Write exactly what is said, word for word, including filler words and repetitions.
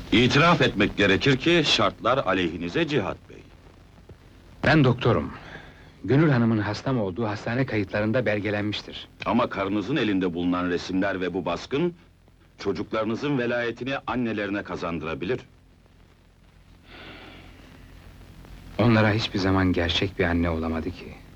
İtiraf etmek gerekir ki şartlar aleyhinize Cihat Bey. Ben doktorum. Gönül Hanım'ın hastam olduğu hastane kayıtlarında belgelenmiştir. Ama karınızın elinde bulunan resimler ve bu baskın... ...çocuklarınızın velayetini annelerine kazandırabilir. Onlara hiçbir zaman gerçek bir anne olamadı ki.